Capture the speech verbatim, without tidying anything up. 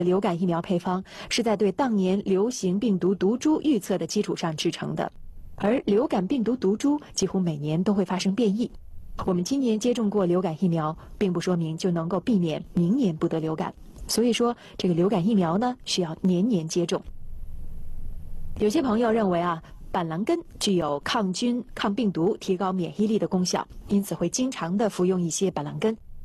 流感疫苗配方是在对当年流行病毒毒株预测的基础上制成的，而流感病毒毒株几乎每年都会发生变异。我们今年接种过流感疫苗，并不说明就能够避免明年不得流感。所以说，这个流感疫苗呢，需要年年接种。有些朋友认为啊，板蓝根具有抗菌、抗病毒、提高免疫力的功效，因此会经常的服用一些板蓝根。